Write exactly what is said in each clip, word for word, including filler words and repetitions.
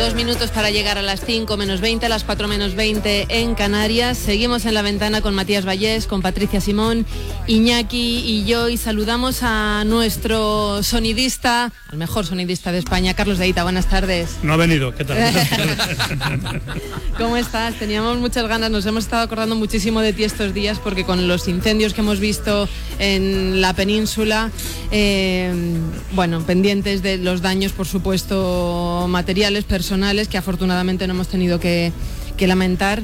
dos minutos para llegar a las cinco menos veinte, a las cuatro menos veinte en Canarias. Seguimos en La Ventana con Matías Vallés, con Patricia Simón, Iñaki y yo, y saludamos a nuestro sonidista, al mejor sonidista de España, Carlos de Hita. Buenas tardes. No ha venido, ¿qué tal? ¿Cómo estás? Teníamos muchas ganas, nos hemos estado acordando muchísimo de ti estos días, porque con los incendios que hemos visto en la península, eh, bueno, pendientes de los daños, por supuesto, materiales, personales, que afortunadamente no hemos tenido que, que lamentar.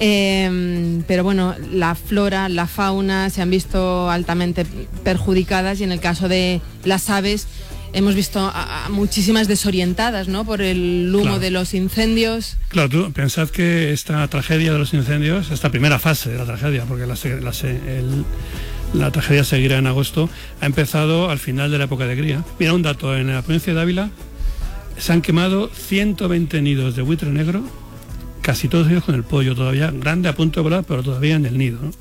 Eh, pero bueno, la flora, la fauna se han visto altamente perjudicadas, y en el caso de las aves hemos visto a, a muchísimas desorientadas, ¿no?, por el humo claro. de los incendios. Claro, tú pensad que esta tragedia de los incendios, esta primera fase de la tragedia, porque la, la, el, la tragedia seguirá en agosto, ha empezado al final de la época de cría. Mira un dato, en la provincia de Ávila se han quemado ciento veinte nidos de buitre negro, casi todos ellos con el pollo todavía grande, a punto de volar, pero todavía en el nido, ¿no?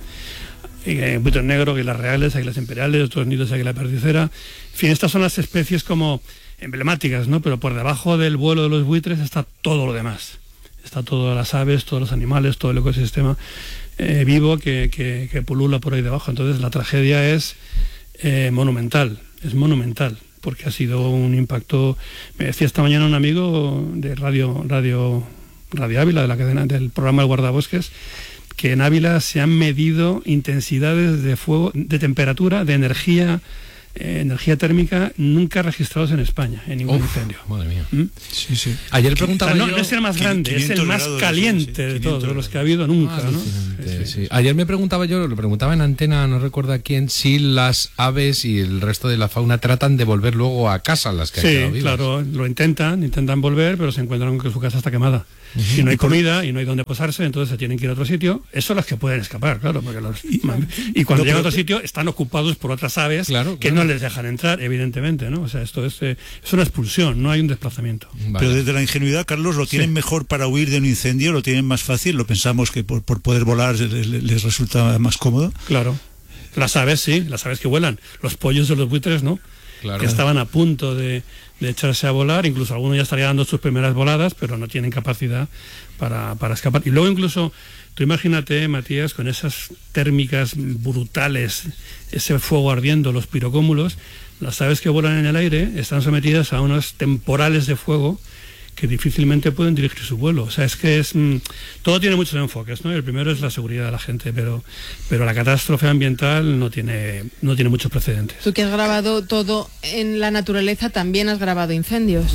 Y, eh, buitre negro, águilas reales, águilas imperiales, otros nidos de águila perdicera. En fin, estas son las especies como emblemáticas, ¿no? Pero por debajo del vuelo de los buitres está todo lo demás. Está todas las aves, todos los animales, todo el ecosistema eh, vivo que, que, que pulula por ahí debajo. Entonces la tragedia es eh, monumental, es monumental, porque ha sido un impacto. Me decía esta mañana un amigo de Radio Radio Radio Ávila, de la cadena del programa El Guardabosques, que en Ávila se han medido intensidades de fuego, de temperatura, de energía, eh, energía térmica nunca registrados en España, en ningún Uf, incendio. Madre mía. ¿Mm? Sí, sí. Ayer preguntaba o sea, no, yo... no es el más grande, es el más caliente sí, sí, de todos, de los que ha habido nunca, ah, ¿no? Sí, sí. Ayer me preguntaba yo, lo preguntaba en antena, no recuerdo a quién, si las aves y el resto de la fauna tratan de volver luego a casa, las que sí, han quedado vivas. Claro, lo intentan, intentan volver, pero se encuentran con que su casa está quemada. Si no hay comida y no hay donde posarse, entonces se tienen que ir a otro sitio. Eso son las que pueden escapar, claro, porque los, y, y cuando no, llegan a otro sitio están ocupados por otras aves claro, que claro. no les dejan entrar, evidentemente, ¿no? O sea, esto es, eh, es una expulsión, no hay un desplazamiento. Vale. Pero desde la ingenuidad, Carlos, ¿lo tienen sí. mejor para huir de un incendio? ¿Lo tienen más fácil? ¿Lo pensamos que por, por poder volar les, les resulta más cómodo? Claro. Las aves sí, las aves que vuelan. Los pollos de los buitres no. Claro. Que estaban a punto de, de echarse a volar, incluso algunos ya estarían dando sus primeras voladas, pero no tienen capacidad para, para escapar. Y luego incluso, tú imagínate, Matías, con esas térmicas brutales, ese fuego ardiendo, los pirocómulos, las aves que vuelan en el aire están sometidas a unos temporales de fuego que difícilmente pueden dirigir su vuelo. O sea, es que es mmm, todo tiene muchos enfoques, ¿no? El primero es la seguridad de la gente, pero pero la catástrofe ambiental no tiene no tiene muchos precedentes. Tú que has grabado todo en la naturaleza, también has grabado incendios.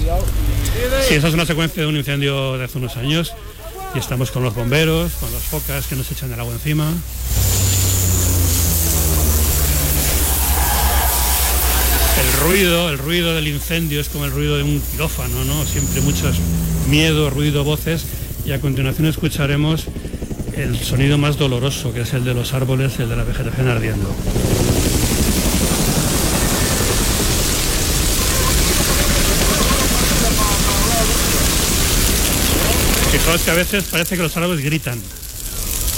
Sí, esa es una secuencia de un incendio de hace unos años, y estamos con los bomberos, con las focas que nos echan el agua encima. El ruido, el ruido del incendio es como el ruido de un quirófano, ¿no? Siempre muchos miedo, ruido, voces, y a continuación escucharemos el sonido más doloroso, que es el de los árboles, el de la vegetación ardiendo. Fijaos que a veces parece que los árboles gritan.